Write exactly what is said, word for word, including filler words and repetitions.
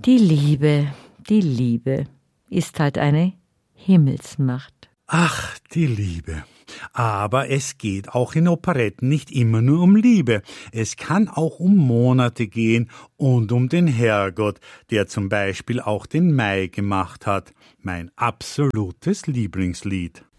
Die Liebe, die Liebe ist halt eine Himmelsmacht. Ach, die Liebe. Aber es geht auch in Operetten nicht immer nur um Liebe. Es kann auch um Monate gehen und um den Herrgott, der zum Beispiel auch den Mai gemacht hat. Mein absolutes Lieblingslied.